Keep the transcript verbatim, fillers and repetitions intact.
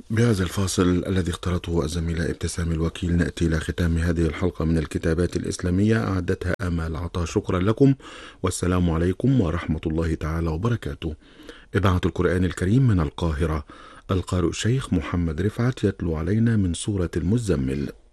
بهذا الفاصل الذي اختارته الزميلة ابتسام الوكيل نأتي إلى ختام هذه الحلقة من الكتابات الإسلامية، أعدتها آمال عطا. شكرا لكم والسلام عليكم ورحمة الله تعالى وبركاته. إذاعة القرآن الكريم من القاهرة، القارئ الشيخ محمد رفعت يتلو علينا من سورة المزمل.